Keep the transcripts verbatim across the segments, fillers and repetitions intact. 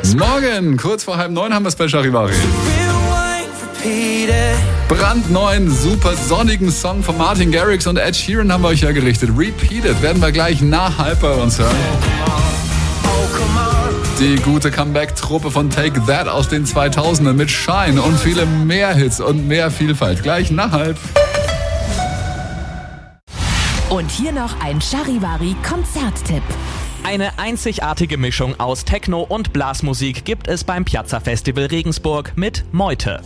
Morgen, kurz vor halb neun haben wir es bei Charivari. Brandneuen, super sonnigen Song von Martin Garrix und Ed Sheeran haben wir euch ja gerichtet. Repeated werden wir gleich nach halb bei uns hören. Die gute Comeback-Truppe von Take That aus den zweitausendern mit Shine und viele mehr Hits und mehr Vielfalt. Gleich nach halb. Und hier noch ein Charivari-Konzerttipp. Eine einzigartige Mischung aus Techno und Blasmusik gibt es beim Piazza Festival Regensburg mit Meute.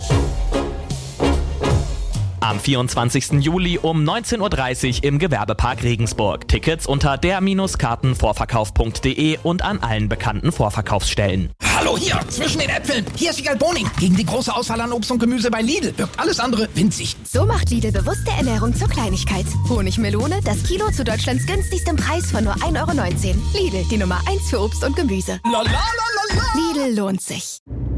Am vierundzwanzigsten Juli um neunzehn Uhr dreißig im Gewerbepark Regensburg. Tickets unter der Karten vorverkauf punkt de und an allen bekannten Vorverkaufsstellen. Hallo hier, zwischen den Äpfeln. Hier ist Wiegald Boning. Gegen die große Auswahl an Obst und Gemüse bei Lidl wirkt alles andere winzig. So macht Lidl bewusste Ernährung zur Kleinigkeit. Honigmelone, das Kilo zu Deutschlands günstigstem Preis von nur ein Euro neunzehn. Lidl, die Nummer eins für Obst und Gemüse. La, la, la, la. Lidl lohnt sich.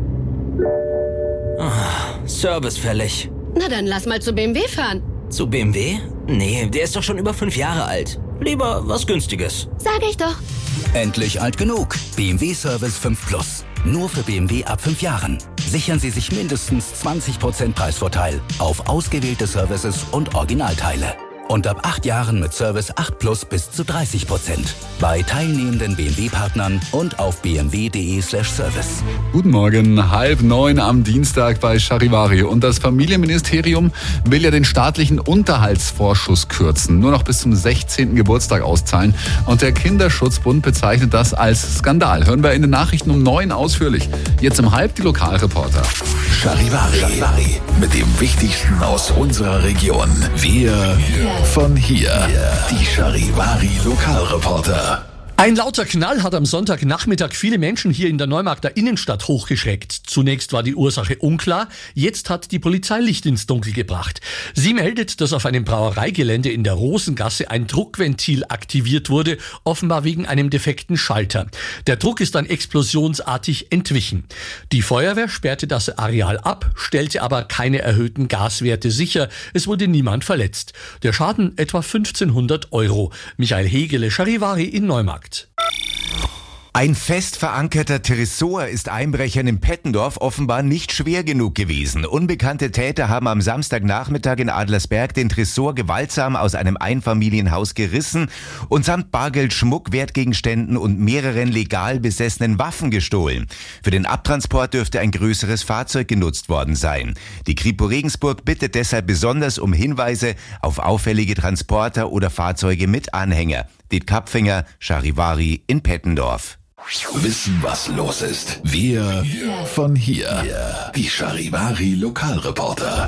Oh, Service fällig. Na dann lass mal zu B M W fahren. Zu B M W? Nee, der ist doch schon über fünf Jahre alt. Lieber was Günstiges. Sag ich doch. Endlich alt genug. B M W Service fünf Plus. Nur für B M W ab fünf Jahren. Sichern Sie sich mindestens zwanzig Prozent Preisvorteil auf ausgewählte Services und Originalteile. Und ab acht Jahren mit Service acht Plus bis zu dreißig Prozent. Bei teilnehmenden B M W-Partnern und auf b m w punkt de slash service. Guten Morgen, halb neun am Dienstag bei Charivari. Und das Familienministerium will ja den staatlichen Unterhaltsvorschuss kürzen. Nur noch bis zum sechzehnten Geburtstag auszahlen. Und der Kinderschutzbund bezeichnet das als Skandal. Hören wir in den Nachrichten um neun ausführlich. Jetzt um halb die Lokalreporter. Charivari. Charivari. Mit dem Wichtigsten aus unserer Region. Wir von hier. Die Charivari Lokalreporter. Ein lauter Knall hat am Sonntagnachmittag viele Menschen hier in der Neumarkter Innenstadt hochgeschreckt. Zunächst war die Ursache unklar, jetzt hat die Polizei Licht ins Dunkel gebracht. Sie meldet, dass auf einem Brauereigelände in der Rosengasse ein Druckventil aktiviert wurde, offenbar wegen einem defekten Schalter. Der Druck ist dann explosionsartig entwichen. Die Feuerwehr sperrte das Areal ab, stellte aber keine erhöhten Gaswerte sicher. Es wurde niemand verletzt. Der Schaden etwa fünfzehnhundert Euro. Michael Hegele, Charivari in Neumarkt. Ein fest verankerter Tresor ist Einbrechern in Pettendorf offenbar nicht schwer genug gewesen. Unbekannte Täter haben am Samstagnachmittag in Adlersberg den Tresor gewaltsam aus einem Einfamilienhaus gerissen und samt Bargeld, Schmuck, Wertgegenständen und mehreren legal besessenen Waffen gestohlen. Für den Abtransport dürfte ein größeres Fahrzeug genutzt worden sein. Die Kripo Regensburg bittet deshalb besonders um Hinweise auf auffällige Transporter oder Fahrzeuge mit Anhänger. Diet Kapfinger, Charivari in Pettendorf. Wissen, was los ist. Wir von hier. Die Charivari Lokalreporter.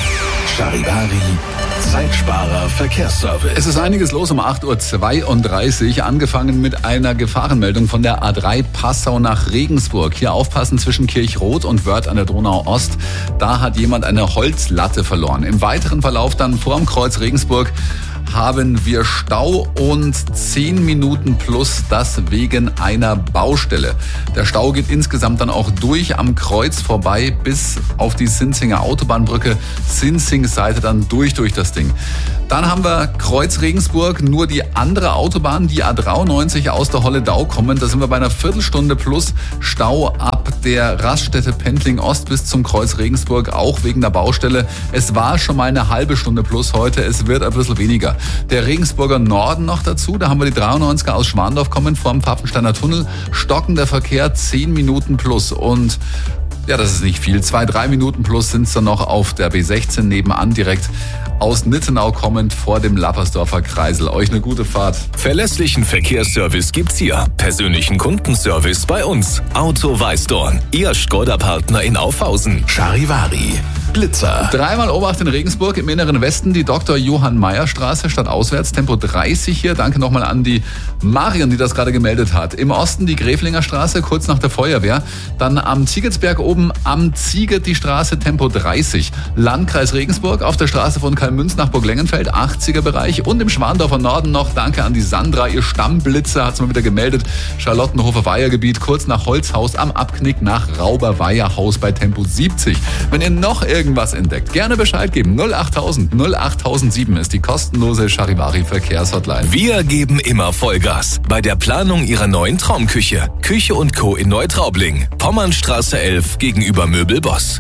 Charivari Zeitsparer Verkehrsservice. Es ist einiges los um acht Uhr zweiunddreißig, angefangen mit einer Gefahrenmeldung von der A drei Passau nach Regensburg. Hier aufpassen zwischen Kirchroth und Wörth an der Donau Ost. Da hat jemand eine Holzlatte verloren. Im weiteren Verlauf dann vor dem Kreuz Regensburg haben wir Stau und zehn Minuten plus, das wegen einer Baustelle. Der Stau geht insgesamt dann auch durch am Kreuz vorbei bis auf die Sinzinger Autobahnbrücke, Sinzing-Seite dann durch durch das Ding. Dann haben wir Kreuz Regensburg, nur die andere Autobahn, die A dreiundneunzig aus der Holledau kommen. Da sind wir bei einer Viertelstunde plus Stau ab der Raststätte Pendling Ost bis zum Kreuz Regensburg, auch wegen der Baustelle. Es war schon mal eine halbe Stunde plus heute, es wird ein bisschen weniger. Der Regensburger Norden noch dazu, da haben wir die dreiundneunziger aus Schwandorf kommen vom Pfaffensteiner Tunnel. Stockender Verkehr, zehn Minuten plus und ja, das ist nicht viel. Zwei, drei Minuten plus sind es dann noch auf der B sechzehn nebenan direkt aus Nittenau kommend vor dem Lappersdorfer Kreisel. Euch eine gute Fahrt. Verlässlichen Verkehrsservice gibt's hier. Persönlichen Kundenservice bei uns. Auto Weißdorn. Ihr Skoda-Partner in Aufhausen. Charivari. Blitzer. Dreimal Obacht in Regensburg im inneren Westen, die Doktor Johann Mayer Straße statt auswärts, Tempo dreißig hier. Danke nochmal an die Marion, die das gerade gemeldet hat. Im Osten die Gräflinger Straße, kurz nach der Feuerwehr. Dann am Ziegetsberg oben am Ziegert die Straße, Tempo dreißig. Landkreis Regensburg auf der Straße von Kalmünz nach Burglengenfeld, achtziger Bereich. Und im Schwandorfer Norden noch, danke an die Sandra, ihr Stammblitzer hat's mal wieder gemeldet. Charlottenhofer Weihergebiet, kurz nach Holzhaus am Abknick nach Rauber Weiherhaus bei Tempo siebzig. Wenn ihr noch irgendwie irgendwas entdeckt, gerne Bescheid geben. null achttausend null achttausendsieben ist die kostenlose Charivari Verkehrshotline. Wir geben immer Vollgas bei der Planung Ihrer neuen Traumküche. Küche und Co. in Neutraubling. Pommernstraße elf gegenüber Möbelboss.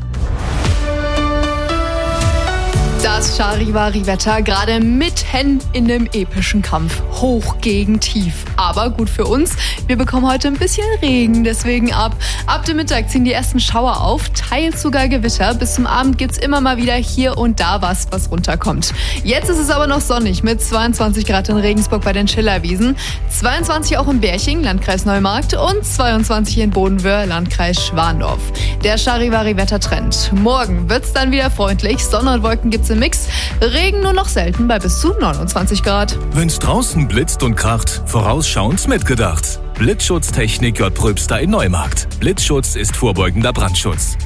Das Charivari-Wetter gerade mitten in einem epischen Kampf. Hoch gegen tief. Aber gut für uns. Wir bekommen heute ein bisschen Regen, deswegen ab. Ab dem Mittag ziehen die ersten Schauer auf, teils sogar Gewitter. Bis zum Abend gibt's immer mal wieder hier und da was, was runterkommt. Jetzt ist es aber noch sonnig mit zweiundzwanzig Grad in Regensburg bei den Schillerwiesen, zweiundzwanzig auch in Berching, Landkreis Neumarkt und zweiundzwanzig in Bodenwöhr, Landkreis Schwandorf. Der Charivari-Wettertrend. Morgen wird's dann wieder freundlich. Sonne und Wolken gibt's im Mix. Regen nur noch selten bei bis zu neunundzwanzig Grad. Wenn's draußen blitzt und kracht, vorausschauend mitgedacht. Blitzschutztechnik J. Pröbster in Neumarkt. Blitzschutz ist vorbeugender Brandschutz.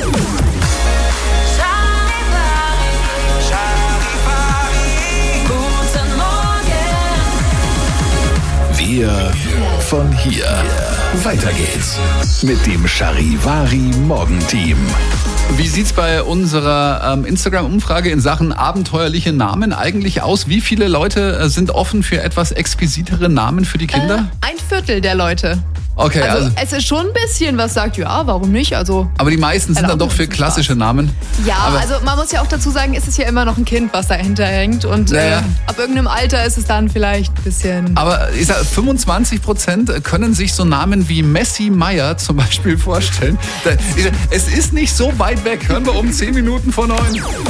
Wir von hier. Weiter geht's mit dem Charivari Morgenteam. Wie sieht's bei unserer ähm, Instagram-Umfrage in Sachen abenteuerliche Namen eigentlich aus? Wie viele Leute äh, sind offen für etwas exquisitere Namen für die Kinder? Äh, ein Viertel der Leute. Okay, also, also es ist schon ein bisschen, was sagt, ja, warum nicht? Also, aber die meisten sind dann doch für klassische Namen. Ja, aber also man muss ja auch dazu sagen, es ist ja immer noch ein Kind, was dahinter hängt. Und naja. äh, ab irgendeinem Alter ist es dann vielleicht ein bisschen... Aber ich sag, fünfundzwanzig Prozent können sich so Namen wie Messi Meyer zum Beispiel vorstellen. Es ist nicht so weit weg. Hören wir um zehn Minuten vor neun.